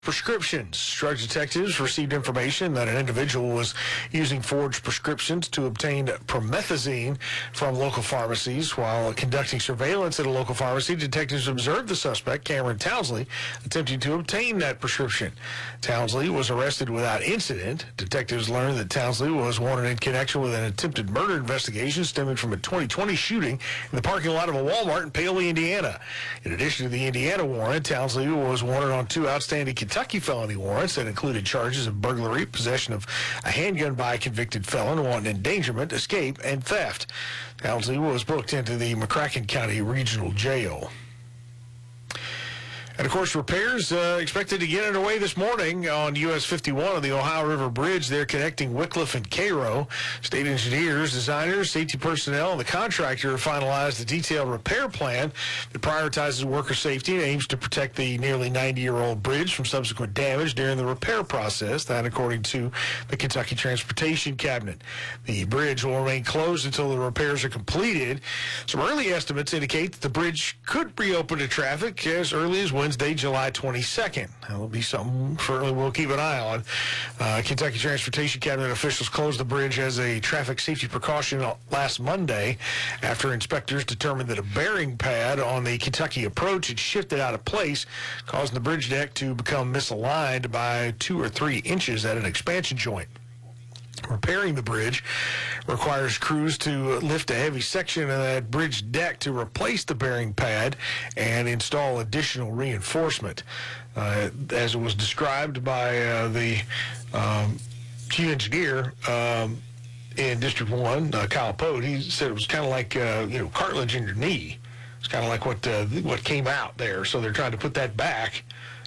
Prescriptions. Drug detectives received information that an individual was using forged prescriptions to obtain promethazine from local pharmacies. While conducting surveillance at a local pharmacy, detectives observed the suspect, Cameron Townsley, attempting to obtain that prescription. Townsley was arrested without incident. Detectives learned that Townsley was wanted in connection with an attempted murder investigation stemming from a 2020 shooting in the parking lot of a Walmart in Paoli, Indiana. In addition to the Indiana warrant, Townsley was wanted on two outstanding Kentucky felony warrants that included charges of burglary, possession of a handgun by a convicted felon, wanton endangerment, escape, and theft. Townsley was booked into the McCracken County Regional Jail. And, of course, repairs expected to get underway this morning on US 51 on the Ohio River Bridge there connecting Wickliffe and Cairo. State engineers, designers, safety personnel, and the contractor have finalized a detailed repair plan that prioritizes worker safety and aims to protect the nearly 90-year-old bridge from subsequent damage during the repair process, that according to the Kentucky Transportation Cabinet. The bridge will remain closed until the repairs are completed. Some early estimates indicate that the bridge could reopen to traffic as early as Wednesday, July 22nd. That'll be something certainly we'll keep an eye on. Kentucky Transportation Cabinet officials closed the bridge as a traffic safety precaution last Monday after inspectors determined that a bearing pad on the Kentucky approach had shifted out of place, causing the bridge deck to become misaligned by 2 or 3 inches at an expansion joint. Repairing the bridge requires crews to lift a heavy section of that bridge deck to replace the bearing pad and install additional reinforcement. As it was described by the chief engineer in District 1, Kyle Pote, he said it was kind of like cartilage in your knee. It's kind of like what came out there. So they're trying to put that back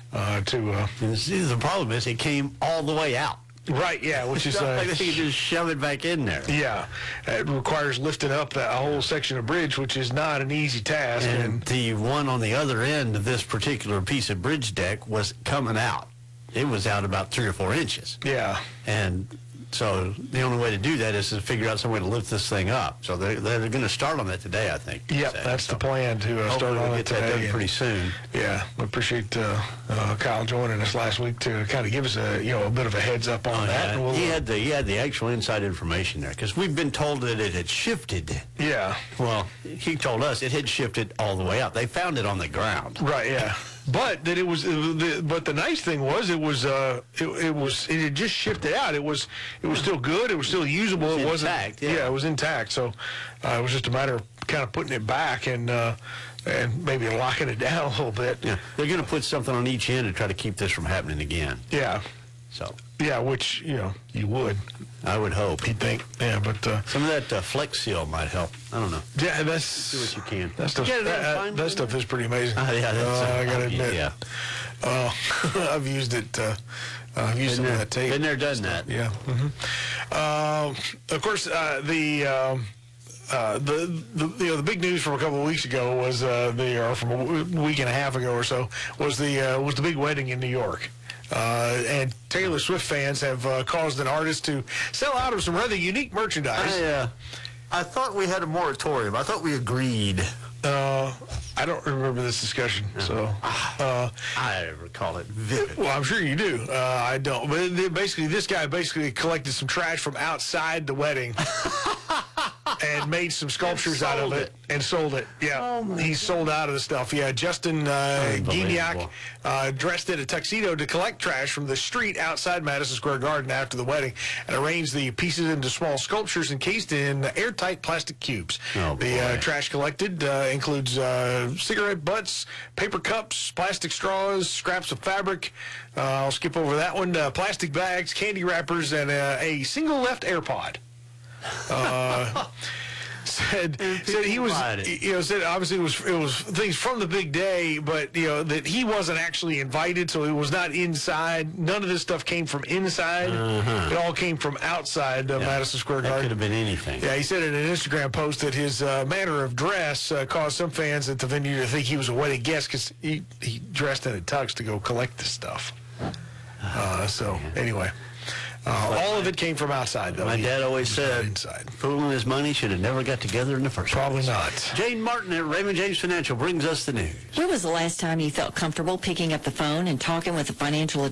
The problem is it came all the way out. Right, yeah, which is... like they can just shove it back in there. Yeah, it requires lifting up that whole section of bridge, which is not an easy task. And the one on the other end of this particular piece of bridge deck was coming out. It was out about 3 or 4 inches. Yeah. And so the only way to do that is to figure out some way to lift this thing up. So they're going to start on that today, I think. Yep, that's the plan, to start on it today. Get that done pretty soon. Yeah, we appreciate Kyle joining us last week to kind of give us a bit of a heads up on that. Yeah. He had the actual inside information there because we've been told that it had shifted. Yeah. Well, he told us it had shifted all the way out. They found it on the ground. Right. Yeah. But that it was. But the nice thing was it had just shifted out. It was still good. It was still usable. It wasn't intact. Yeah, it was intact. So it was just a matter of kind of putting it back and maybe locking it down a little bit. Yeah, they're going to put something on each end to try to keep this from happening again. Yeah. So. Yeah, which you would. I would hope. You'd think. Yeah, but some of that Flex Seal might help. I don't know. Yeah, do what you can. That stuff is pretty amazing. Yeah, I gotta admit. Yeah. I've used it. I've used some of that tape. Been there, done that. Yeah. Of course, the big news from a couple of weeks ago was from a week and a half ago or so was the big wedding in New York. And Taylor Swift fans have caused an artist to sell out of some rather unique merchandise. I thought we had a moratorium. I thought we agreed. I don't remember this discussion, so... I recall it vividly. Well, I'm sure you do. I don't. But basically, this guy collected some trash from outside the wedding and made some sculptures out of it and sold it. Yeah, he's sold out of the stuff. Yeah, Justin Guignac dressed in a tuxedo to collect trash from the street outside Madison Square Garden after the wedding and arranged the pieces into small sculptures encased in airtight plastic cubes. The trash collected includes cigarette butts, paper cups, plastic straws, scraps of fabric. I'll skip over that one. Plastic bags, candy wrappers, and a single left AirPod. Said he was, said obviously it was things from the big day, but that he wasn't actually invited, so it was not inside. None of this stuff came from inside. It all came from outside Madison Square Garden. That could have been anything. Yeah, he said in an Instagram post that his manner of dress caused some fans at the venue to think he was a wedding guest because he dressed in a tux to go collect this stuff. Anyway. All of it came from outside, though. My dad always said, inside. Fool and his money should have never got together in the first place. Probably not. Jane Martin at Raymond James Financial brings us the news. When was the last time you felt comfortable picking up the phone and talking with a financial